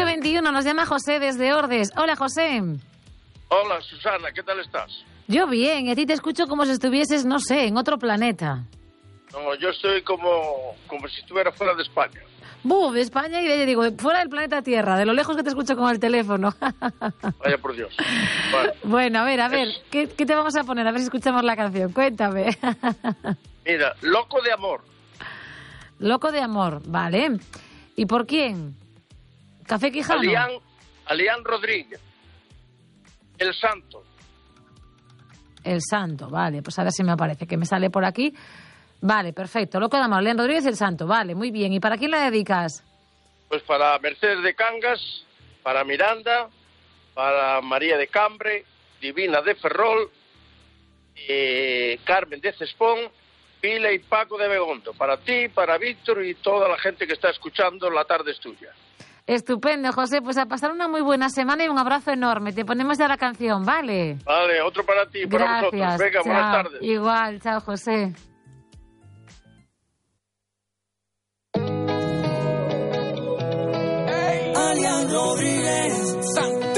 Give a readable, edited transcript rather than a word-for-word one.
8:21 nos llama José desde Ordes. Hola, José. Hola, Susana, ¿qué tal estás? Yo bien, a ti te escucho como si estuvieses, no sé, en otro planeta. No, yo estoy como si estuviera fuera de España. De España y de, digo, fuera del planeta Tierra, de lo lejos que te escucho con el teléfono. Vaya por Dios. Bueno, a ver, ¿qué te vamos a poner? A ver si escuchamos la canción, cuéntame. Mira, Loco de Amor. Loco de Amor, vale. ¿Y por quién? ¿Café Quijano? Alián Rodríguez. El Santo. El Santo, vale, pues a ver si me aparece, que me sale por aquí. Vale, perfecto. Loco de Amor, León Rodríguez, El Santo, vale, muy bien. ¿Y para quién la dedicas? Pues para Mercedes de Cangas, para Miranda, para María de Cambre, Divina de Ferrol, Carmen de Cespón, Pila y Paco de Begonto. Para ti, para Víctor y toda la gente que está escuchando, la tarde es tuya. Estupendo, José. Pues a pasar una muy buena semana y un abrazo enorme. Te ponemos ya la canción, ¿vale? Vale, otro para ti y para vosotros. Venga, chao. Buenas tardes. Igual, chao, José. Alián Rodríguez.